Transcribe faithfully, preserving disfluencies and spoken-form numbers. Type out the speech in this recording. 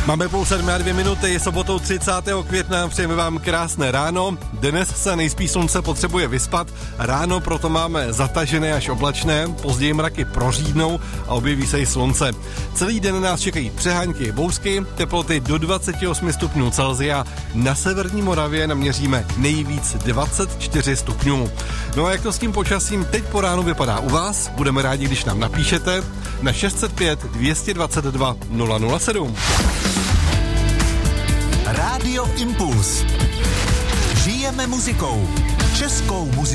Máme půl sedmé a dvě minuty, je sobotou třicátého května, přejeme vám krásné ráno. Dnes se nejspíš slunce potřebuje vyspat, ráno proto máme zatažené až oblačné, později mraky prořídnou a objeví se i slunce. Celý den nás čekají přehánky, bouřky, teploty do dvacet osm stupňů Celsia, na severní Moravě naměříme nejvíc dvacet čtyři stupňů. No a jak to s tím počasím teď po ránu vypadá u vás? Budeme rádi, když nám napíšete na šest set pět dvě dvacet dva nula nula sedm. Rádio Impuls. Žijeme muzikou. Českou muzikou.